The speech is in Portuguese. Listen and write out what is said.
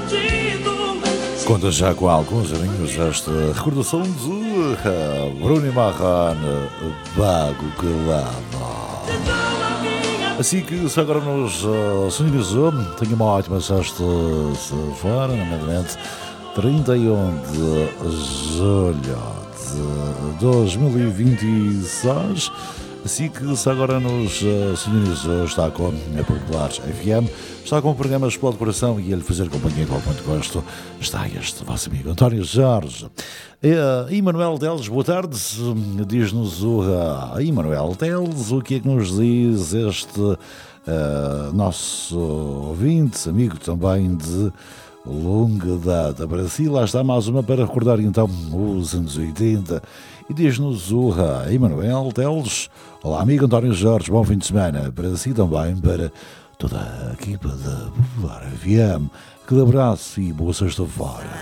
Conta já com alguns aninhos esta recordação de Bruno Marrone, Bago que Lava. Assim que se agora nos sintonizou, tenha uma ótima sexta-feira, nomeadamente 31 de julho de 2026. Assim que se agora nos sintonizou, está com a Popular FM, está com o programa Explode o Coração e ele fazer companhia com muito gosto. Está este vosso amigo António Jorge. Emanuel Teles, boa tarde. Diz-nos o Emanuel Teles o que é que nos diz este nosso ouvinte, amigo também de longa data. Para si, lá está mais uma para recordar então os anos 80. E diz-nos o Emanuel Teles: olá, amigo António Jorge, bom fim de semana. Para si também, para toda a equipa da Popular FM. Aquele abraço e boa sexta-feira.